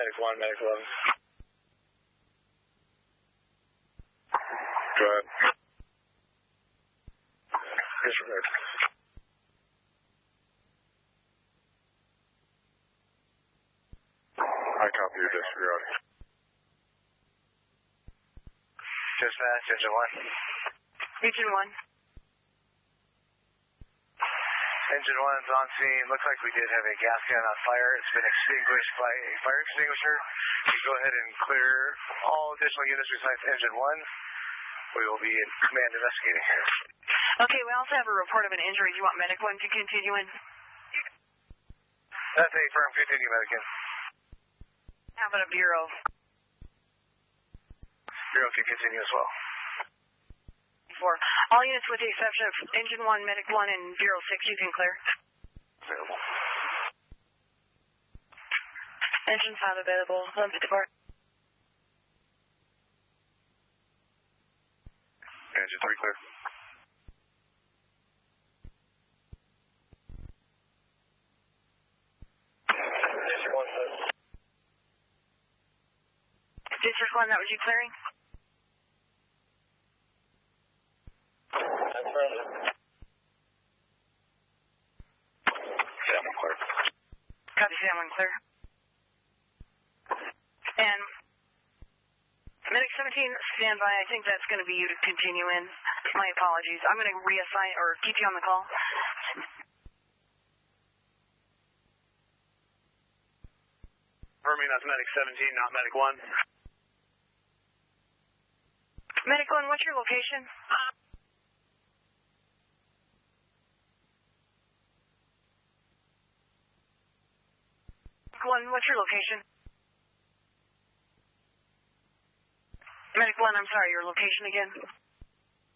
Medic 1, Medic 11. Go ahead. Disregard. I copy your disregard. Dispatch, engine 1. Engine 1. Engine 1's on scene. Looks like we did have a gas can on fire. It's been extinguished by a fire extinguisher. You go ahead and clear all additional units besides engine 1. We will be in command investigating. Okay, we also have a report of an injury. Do you want Medic 1 to continue in? That's a firm continue, Medic 1. How about a Bureau? Bureau can continue as well. All units with the exception of Engine 1, Medic 1, and Bureau 6, you can clear. Available. Engine's not available. Let's depart. Engine 3 clear. District 1 clear. District 1, that was you clearing? Sam 1 clear. Copy, Sam 1 clear. And Medic 17, stand by. I think that's going to be you to continue in. My apologies. I'm going to reassign or keep you on the call. Confirming that's Medic 17, not Medic 1. Medic 1, what's your location? Medic 1, what's your location? Medic 1, I'm sorry, your location again?